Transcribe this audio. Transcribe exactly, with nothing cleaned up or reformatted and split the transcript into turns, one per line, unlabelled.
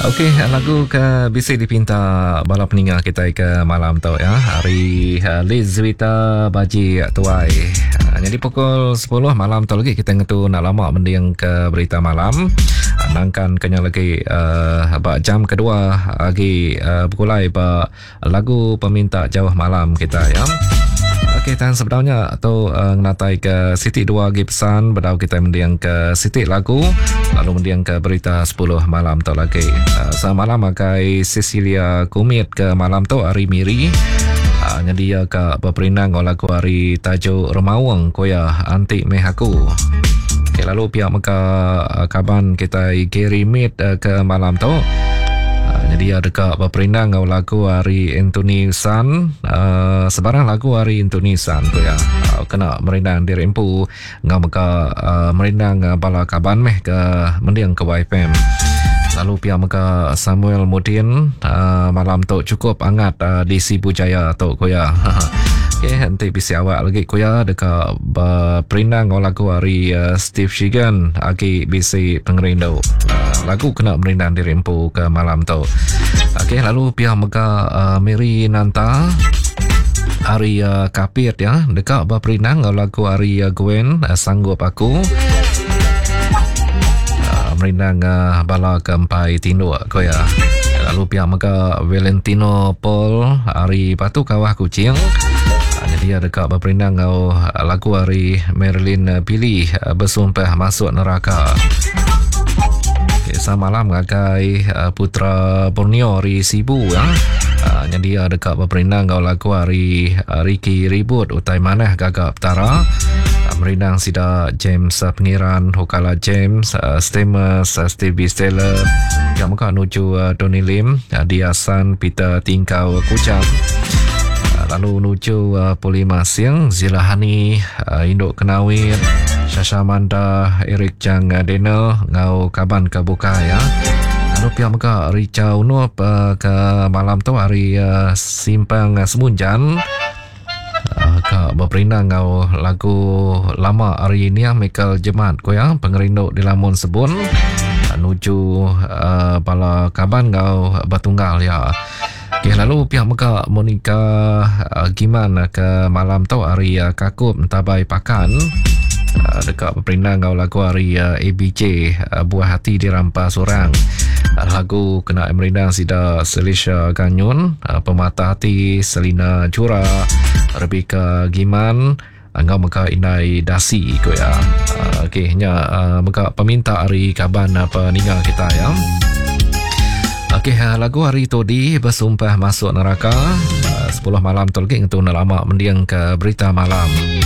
Okey, lagu ke bisi dipinta bala peninga kita ke malam tu ya. Hari uh, Liz Wita Baji Tuai. Uh, jadi pukul sepuluh malam tu lagi kita ngetu nak lama mendiang ke berita malam. Uh, nangkan kenya lagi uh, bak jam kedua lagi uh, berkulai bak lagu peminta jauh malam kita ya. Okey, dan sebenarnya tu uh, ngatai ke Siti dua lagi pesan bedau kita mendiang ke Siti lagu lalu mendiang ke berita sepuluh malam tu lagi. Uh, semalam akai Cecilia Kumit ke malam tu hari miri. Uh, nyedia ke berperinang lagu hari tajuk Remawang koya antik mehaku. Okay, lalu pihak meka uh, kaban kita Gary Mead uh, ke malam tu. Jadi ada dekat berperinang ngau lagu hari Anthony San uh, sebarang lagu hari Anthony San tu ya uh, kena merindang diri empu ngau maka uh, merindang uh, bala kaban meh ke mendiang ke Y F M. Lalu pihak maka Samuel Mudin uh, malam tu cukup hangat uh, di Sibu Jaya tu koya. Okay, nanti bisa awak lagi koya dekat berperinang ngau lagu hari uh, Steve Shigan lagi bisa pengerindu. Uh, lagu kena merindang diri empu ke malam tu. Okey, lalu pihak mega uh, Mary Nanta hari uh, Kapit ya dekat berperinang lagu hari uh, Gwen uh, sanggup aku uh, merindang uh, bala kempai tino ko ya. Lalu pihak mega Valentino Paul hari Batu Kawah Kucing. Uh, jadi dekat berperinang uh, lagu hari Marilyn uh, Billy uh, bersumpah masuk neraka. Semalam ngakai uh, Putra Borneo Ri Sibu ya. Uh, jadi dekat berperinang kau lagu hari uh, Ricky Ribut utai manah gagap tara. Uh, merindang sida James uh, Pengiran Hokala James uh, Stemus uh, Stevie Stella yang muka nuju uh, Tony Lim uh, Diasan Peter Tingkau Kucam. Uh, lalu nuju uh, Puli Masing Zilahani uh, Induk Kenawit Sasha Manda, Eric Chang Daniel, ngau kaban ke buka ya. Lalu pihak mereka Richa Unup uh, ke malam tu hari uh, Simpang uh, Semunjan. Uh, ke berperinang ngau lagu lama hari ini ya, Michael Jemat ko ya, pengerindu di Lamun Sebun. Uh, nuju uh, bala kaban ngau Batunggal ya. Okay, lalu pihak mereka Monica uh, Giman uh, ke malam tu hari uh, Kakup Tabai Pakan. Uh, dekat berperinang ngau lagu hari uh, A B J uh, Buah Hati Dirampas Orang. Uh, lagu kena merindang sida Selisha Ganyun, uh, Pemata Hati Selina Jura, Rebecca Giman, uh, ngau meka Inai Dasi ko ya. Uh, Okey, nya uh, meka peminta hari kaban uh, peninga kita ya. Okey, uh, lagu hari todi bersumpah masuk neraka. Uh, sepuluh malam tu lagi untuk lama mendiang ke berita malam.